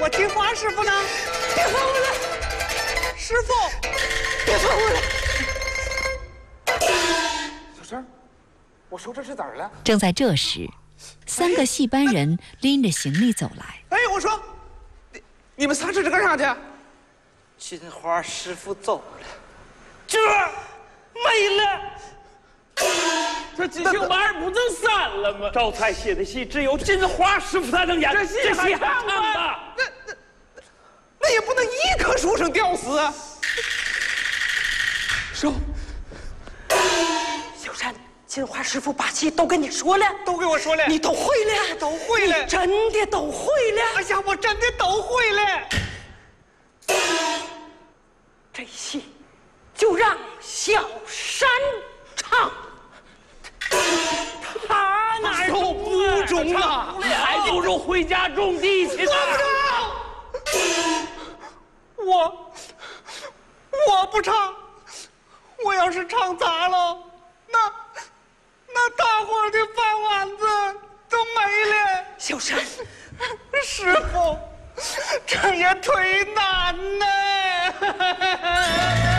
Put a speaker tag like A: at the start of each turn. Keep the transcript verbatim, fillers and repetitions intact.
A: 我听花师傅呢。
B: 别放我了，
A: 师傅，
B: 别放我了。
C: 小生，我说这是咋了？
D: 正在这时，三个戏班人拎着行李走来。
A: 哎，我说，你你们仨这是干啥去？
B: 金花师傅走了，这没了。
E: 这金星班不正散了吗？赵才写的戏只有金花师傅才能演，
A: 这戏
E: 这戏还
A: 唱
E: 唱吧？
A: 那那那也不能一棵树上吊死啊！收。
B: 小山，金花师傅把戏都跟你说了，
A: 都给我说了，
B: 你都会了，
A: 都会了，
B: 你真的都会了。
A: 哎呀，我真的都会了。
B: 这戏就让小山唱，
E: 他哪
A: 受不中啊？
E: 还不如回家种地去呢。
A: 我我不唱，我要是唱砸了，那那大伙儿的饭碗子都没了。
B: 小山，
A: 师傅，这也忒难呢。